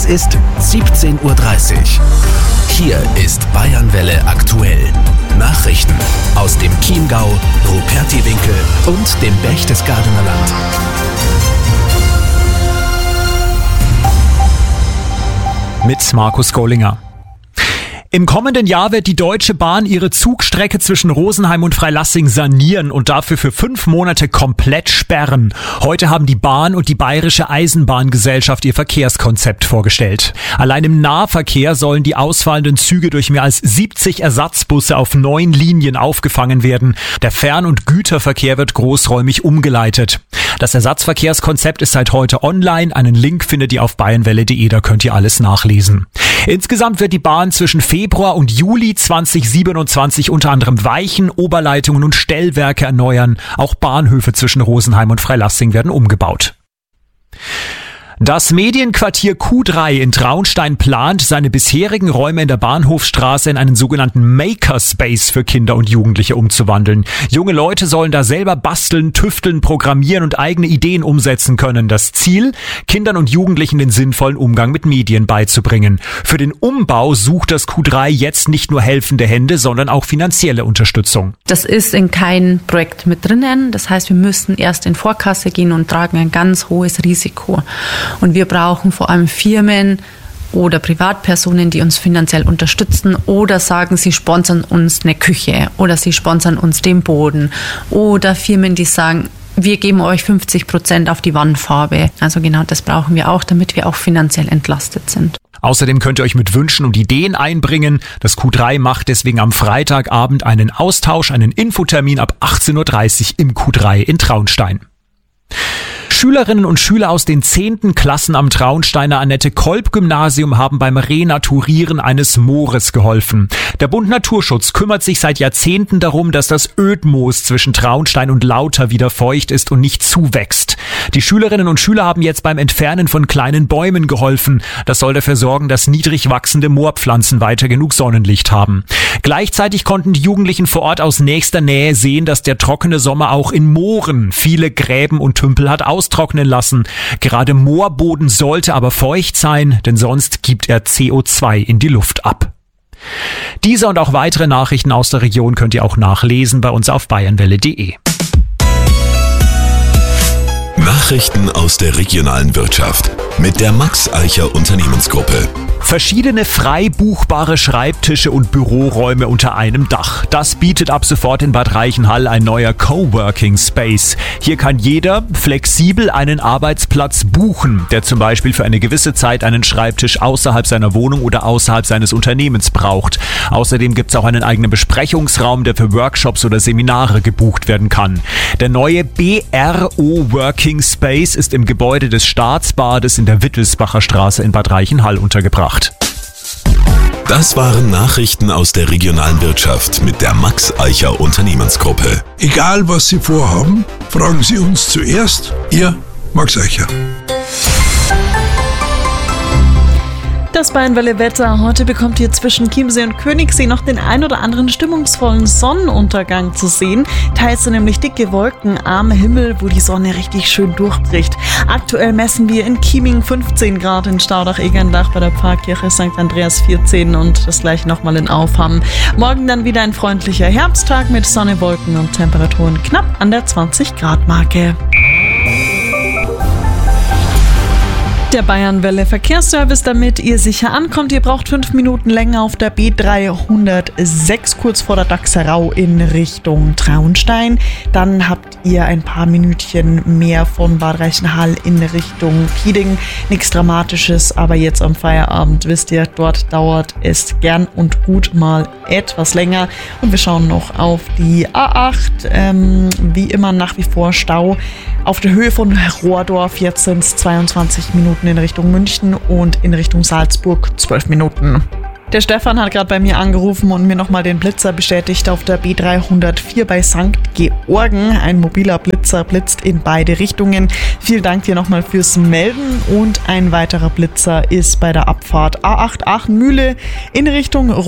Es ist 17:30 Uhr. Hier ist Bayernwelle aktuell. Nachrichten aus dem Chiemgau, Rupertiwinkel und dem Berchtesgadener Land. Mit Markus Gollinger. Im kommenden Jahr wird die Deutsche Bahn ihre Zugstrecke zwischen Rosenheim und Freilassing sanieren und dafür für 5 Monate komplett sperren. Heute haben die Bahn und die Bayerische Eisenbahngesellschaft ihr Verkehrskonzept vorgestellt. Allein im Nahverkehr sollen die ausfallenden Züge durch mehr als 70 Ersatzbusse auf 9 Linien aufgefangen werden. Der Fern- und Güterverkehr wird großräumig umgeleitet. Das Ersatzverkehrskonzept ist seit heute online. Einen Link findet ihr auf bayernwelle.de, da könnt ihr alles nachlesen. Insgesamt wird die Bahn zwischen Februar und Juli 2027 unter anderem Weichen, Oberleitungen und Stellwerke erneuern. Auch Bahnhöfe zwischen Rosenheim und Freilassing werden umgebaut. Das Medienquartier Q3 in Traunstein plant, seine bisherigen Räume in der Bahnhofstraße in einen sogenannten Makerspace für Kinder und Jugendliche umzuwandeln. Junge Leute sollen da selber basteln, tüfteln, programmieren und eigene Ideen umsetzen können. Das Ziel, Kindern und Jugendlichen den sinnvollen Umgang mit Medien beizubringen. Für den Umbau sucht das Q3 jetzt nicht nur helfende Hände, sondern auch finanzielle Unterstützung. Das ist in kein Projekt mit drinnen. Das heißt, wir müssen erst in Vorkasse gehen und tragen ein ganz hohes Risiko. Und wir brauchen vor allem Firmen oder Privatpersonen, die uns finanziell unterstützen oder sagen, sie sponsern uns eine Küche oder sie sponsern uns den Boden oder Firmen, die sagen, wir geben euch 50% auf die Wandfarbe. Also genau das brauchen wir auch, damit wir auch finanziell entlastet sind. Außerdem könnt ihr euch mit Wünschen und Ideen einbringen. Das Q3 macht deswegen am Freitagabend einen Austausch, einen Infotermin ab 18:30 Uhr im Q3 in Traunstein. Schülerinnen und Schüler aus den 10. Klassen am Traunsteiner Annette-Kolb-Gymnasium haben beim Renaturieren eines Moores geholfen. Der Bund Naturschutz kümmert sich seit Jahrzehnten darum, dass das Ödmoos zwischen Traunstein und Lauter wieder feucht ist und nicht zuwächst. Die Schülerinnen und Schüler haben jetzt beim Entfernen von kleinen Bäumen geholfen. Das soll dafür sorgen, dass niedrig wachsende Moorpflanzen weiter genug Sonnenlicht haben. Gleichzeitig konnten die Jugendlichen vor Ort aus nächster Nähe sehen, dass der trockene Sommer auch in Mooren viele Gräben und Tümpel hat austrocknen lassen. Gerade Moorboden sollte aber feucht sein, denn sonst gibt er CO2 in die Luft ab. Diese und auch weitere Nachrichten aus der Region könnt ihr auch nachlesen bei uns auf bayernwelle.de. Nachrichten aus der regionalen Wirtschaft mit der Max Eicher Unternehmensgruppe. Verschiedene frei buchbare Schreibtische und Büroräume unter einem Dach. Das bietet ab sofort in Bad Reichenhall ein neuer Coworking Space. Hier kann jeder flexibel einen Arbeitsplatz buchen, der zum Beispiel für eine gewisse Zeit einen Schreibtisch außerhalb seiner Wohnung oder außerhalb seines Unternehmens braucht. Außerdem gibt es auch einen eigenen Besprechungsraum, der für Workshops oder Seminare gebucht werden kann. Der neue BRO Working Space ist im Gebäude des Staatsbades in der Wittelsbacher Straße in Bad Reichenhall untergebracht. Das waren Nachrichten aus der regionalen Wirtschaft mit der Max Eicher Unternehmensgruppe. Egal was Sie vorhaben, fragen Sie uns zuerst. Ihr Max Eicher. Das Bayernwelle-Wetter. Heute bekommt ihr zwischen Chiemsee und Königssee noch den ein oder anderen stimmungsvollen Sonnenuntergang zu sehen. Teils sind nämlich dicke Wolken am Himmel, wo die Sonne richtig schön durchbricht. Aktuell messen wir in Chieming 15 Grad, in Staudach-Egerndach bei der Pfarrkirche St. Andreas 14 und das gleiche nochmal in Aufhamm. Morgen dann wieder ein freundlicher Herbsttag mit Sonne, Wolken und Temperaturen knapp an der 20-Grad-Marke. Der Bayernwelle Verkehrsservice, damit ihr sicher ankommt. Ihr braucht 5 Minuten länger auf der B306 kurz vor der Dachserau in Richtung Traunstein. Dann habt ihr ein paar Minütchen mehr von Bad Reichenhall in Richtung Pieding. Nichts Dramatisches, aber jetzt am Feierabend wisst ihr, dort dauert es gern und gut mal etwas länger. Und wir schauen noch auf die A8. Wie immer nach wie vor Stau. Auf der Höhe von Rohrdorf jetzt sind es 22 Minuten in Richtung München und in Richtung Salzburg 12 Minuten. Der Stefan hat gerade bei mir angerufen und mir nochmal den Blitzer bestätigt auf der B304 bei St. Georgen. Ein mobiler Blitzer blitzt in beide Richtungen. Vielen Dank dir nochmal fürs Melden. Und ein weiterer Blitzer ist bei der Abfahrt A8 Aachen-Mühle in Richtung